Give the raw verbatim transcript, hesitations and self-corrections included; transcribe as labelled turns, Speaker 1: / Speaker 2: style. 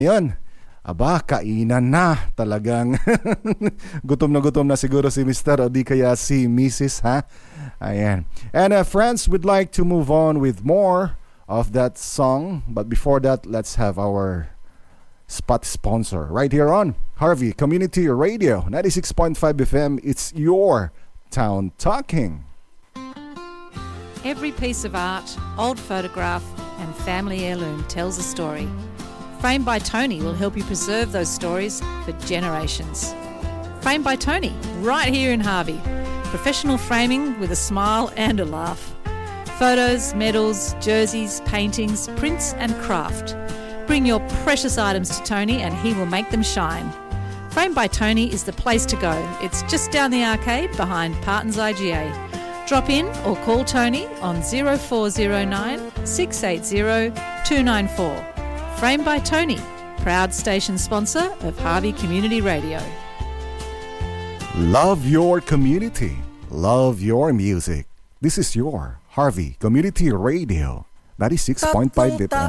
Speaker 1: Yun. Aba, kainan na. Talagang gutom na gutom na siguro si Mister o di kaya si Missus ha? Ayan. And uh, friends, we'd like to move on with more of that song. But before that, let's have our spot sponsor right here on Harvey Community Radio ninety-six point five F M. It's your town talking.
Speaker 2: Every piece of art, old photograph and family heirloom tells a story. Framed by Tony will help you preserve those stories for generations. Framed by Tony, right here in Harvey. Professional framing with a smile and a laugh. Photos, medals, jerseys, paintings, prints and craft. Bring your precious items to Tony and he will make them shine. Framed by Tony is the place to go. It's just down the arcade behind Parton's I G A. Drop in or call Tony on zero four zero nine, six eight zero, two nine four. Framed by Tony, proud station sponsor of Harvey Community Radio.
Speaker 1: Love your community. Love your music. This is your Harvey Community Radio ninety-six point five F M.